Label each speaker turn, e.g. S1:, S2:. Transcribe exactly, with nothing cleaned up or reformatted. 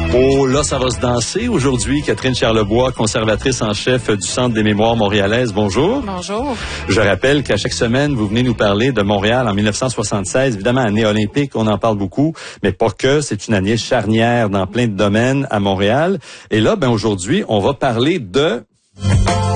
S1: Oh, là, ça va se danser aujourd'hui. Catherine Charlebois, conservatrice en chef du Centre des mémoires montréalaises. Bonjour.
S2: Bonjour.
S1: Je rappelle qu'à chaque semaine, vous venez nous parler de Montréal en mille neuf cent soixante-seize. Évidemment, année olympique, on en parle beaucoup, mais pas que. C'est une année charnière dans plein de domaines à Montréal. Et là, ben aujourd'hui, on va parler de...